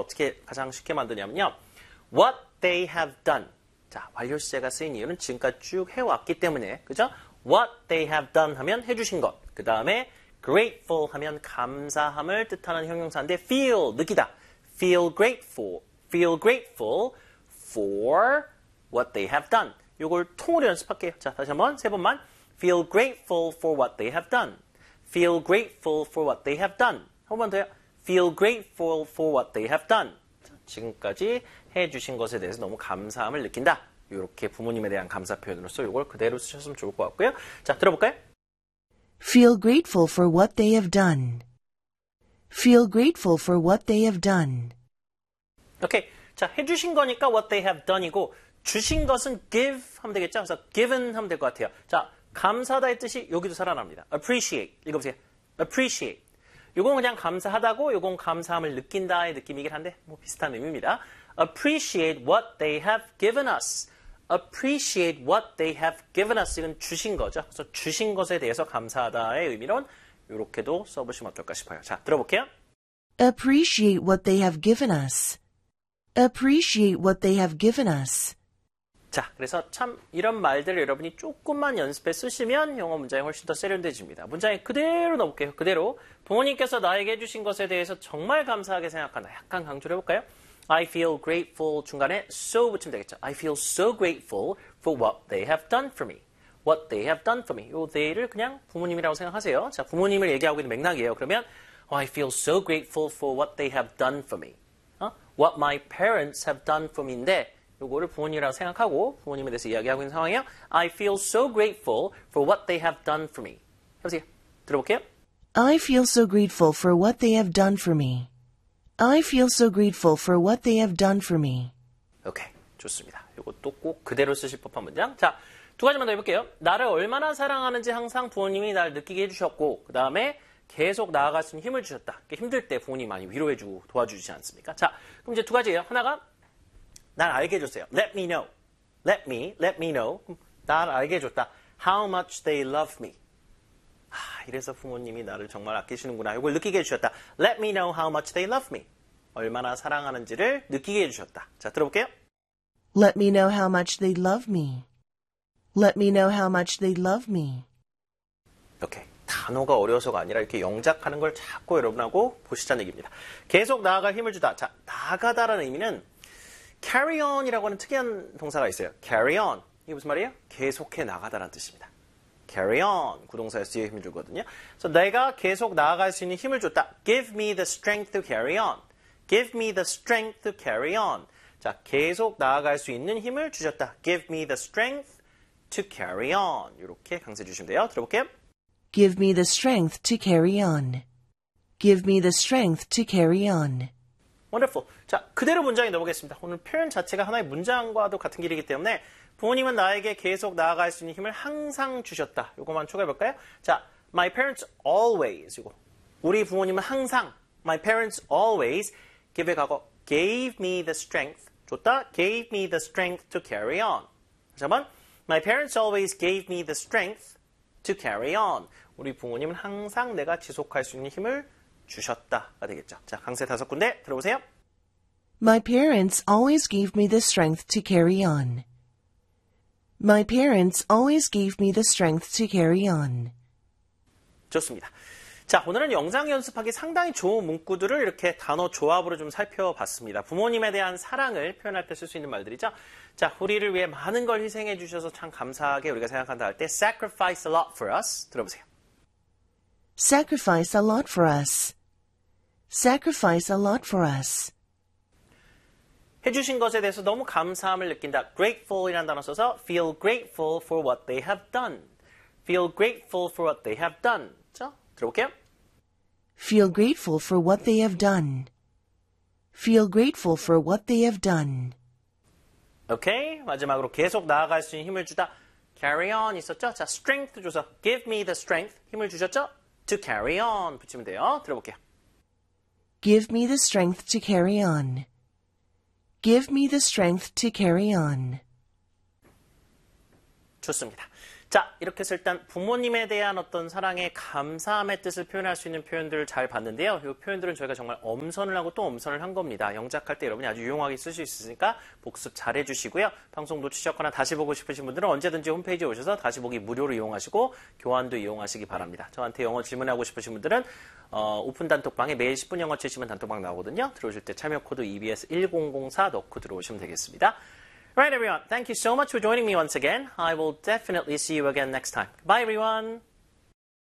어떻게 가장 쉽게 만드냐면요. What they have done. 자, 완료 시제가 쓰인 이유는 지금까지 쭉 해왔기 때문에, 그죠? What they have done 하면 해주신 것. 그 다음에 grateful 하면 감사함을 뜻하는 형용사인데 feel, 느끼다. Feel grateful for what they have done. 요걸 통으로 연습할게요. 자, 다시 한번 세 번만. Feel grateful for what they have done. Feel grateful for what they have done. 한 번 더요. Feel grateful for what they have done. 자, 지금까지 해주신 것에 대해서 너무 감사함을 느낀다. 이렇게 부모님에 대한 감사 표현으로서 이걸 그대로 쓰셨으면 좋을 것 같고요. 자, 들어볼까요? Feel grateful for what they have done. Feel grateful for what they have done. 오케이. 자, 해주신 거니까 what they have done이고 주신 것은 give 하면 되겠죠? 그래서 given 하면 될 것 같아요. 자, 감사하다의 뜻이 여기도 살아납니다. appreciate. 읽어보세요. appreciate. 요건 그냥 감사하다고 요건 감사함을 느낀다의 느낌이긴 한데 뭐 비슷한 의미입니다. appreciate what they have given us. appreciate what they have given us. 이건 주신 거죠. 그래서 주신 것에 대해서 감사하다의 의미론 이렇게도 써보시면 어떨까 싶어요. 자, 들어볼게요. Appreciate what they have given us. Appreciate what they have given us. 자, 그래서 참 이런 말들을 여러분이 조금만 연습해 쓰시면 영어 문장이 훨씬 더 세련돼집니다. 문장에 그대로 넣어볼게요. 그대로. 부모님께서 나에게 해주신 것에 대해서 정말 감사하게 생각한다. 약간 강조를 해볼까요? I feel grateful 중간에 so 붙이면 되겠죠. I feel so grateful for what they have done for me. What they have done for me. 요 they를 그냥 부모님이라고 생각하세요. 자, 부모님을 얘기하고 있는 맥락이에요. 그러면 I feel so grateful for what they have done for me. What my parents have done for me인데 요거를 부모님이라고 생각하고 부모님에 대해서 이야기하고 있는 상황이에요. I feel so grateful for what they have done for me. 해보세요. 들어볼게요. I feel so grateful for what they have done for me. I feel so grateful for what they have done for me. 오케이, 좋습니다. 요것도 꼭 그대로 쓰실 법한 문장. 자, 두 가지만 더 해볼게요. 나를 얼마나 사랑하는지 항상 부모님이 날 느끼게 해주셨고 그 다음에 계속 나아갈 수 있는 힘을 주셨다. 힘들 때 부모님이 많이 위로해주고 도와주지 않습니까? 자, 그럼 이제 두 가지예요. 하나가 날 알게 해줬어요. Let me know. Let me know. 날 알게 해줬다. How much they love me. 이래서 부모님이 나를 정말 아끼시는구나. 이걸 느끼게 해주셨다. Let me know how much they love me. 얼마나 사랑하는지를 느끼게 해주셨다. 자, 들어볼게요. Let me know how much they love me. Let me know how much they love me. 오케이. 단어가 어려워서가 아니라 이렇게 영작하는 걸 자꾸 여러분하고 보시자는 얘기입니다. 계속 나아갈 힘을 주다. 자, 나아가다라는 의미는 carry on이라고 하는 특이한 동사가 있어요. carry on. 이게 무슨 말이에요? 계속해 나가다라는 뜻입니다. carry on. 구동사에서 뒤에 힘을 주거든요. 그래서 내가 계속 나아갈 수 있는 힘을 줬다. give me the strength to carry on. give me the strength to carry on. 자, 계속 나아갈 수 있는 힘을 주셨다. give me the strength to carry on. 이렇게 강조해 주시면 돼요. 들어볼게요. Give me the strength to carry on. Give me the strength to carry on. Wonderful. 자, 그대로 문장에 넣어보겠습니다. 오늘 표현 자체가 하나의 문장과도 같은 길이기 때문에 부모님은 나에게 계속 나아갈 수 있는 힘을 항상 주셨다. 이거만 추가해볼까요? 자, my parents always. 이거. 우리 부모님은 항상 my parents always give의 과거 gave me the strength. 줬다. gave me the strength to carry on. 다시 한번 my parents always gave me the strength to carry on. 우리 부모님은 항상 내가 지속할 수 있는 힘을 주셨다가 되겠죠. 자, 강세 5군데 들어보세요. My parents always gave me the strength to carry on. My parents always gave me the strength to carry on. 좋습니다. 자, 오늘은 영상 연습하기 상당히 좋은 문구들을 이렇게 단어 조합으로 좀 살펴봤습니다. 부모님에 대한 사랑을 표현할 때 쓸 수 있는 말들이죠. 자, 우리를 위해 많은 걸 희생해 주셔서 참 감사하게 우리가 생각한다 할 때 sacrifice a lot for us. 들어보세요. Sacrifice a lot for us. Sacrifice a lot for us. 해주신 것에 대해서 너무 감사함을 느낀다. grateful이라는 단어 써서 feel grateful for what they have done. feel grateful for what they have done. 자, 들어볼게요. Feel grateful for what they have done. Feel grateful for what they have done. 오케이. 마지막으로 계속 나아갈 수 있는 힘을 주다. carry on 있었죠? 자, strength 줘서 give me the strength. 힘을 주셨죠? to carry on 붙이면 돼요. 들어볼게요. Give me the strength to carry on. Give me the strength to carry on. 좋습니다. 자, 이렇게 해서 일단 부모님에 대한 어떤 사랑의 감사함의 뜻을 표현할 수 있는 표현들을 잘 봤는데요. 이 표현들은 저희가 정말 엄선을 하고 또 엄선을 한 겁니다. 영작할 때 여러분이 아주 유용하게 쓸 수 있으니까 복습 잘 해주시고요. 방송 놓치셨거나 다시 보고 싶으신 분들은 언제든지 홈페이지에 오셔서 다시 보기 무료로 이용하시고 교환도 이용하시기 바랍니다. 저한테 영어 질문하고 싶으신 분들은 오픈 단톡방에 매일 10분 영어 치시면 단톡방 나오거든요. 들어오실 때 참여 코드 EBS1004 넣고 들어오시면 되겠습니다. Right, everyone. Thank you so much for joining me once again. I will definitely see you again next time. Bye, everyone.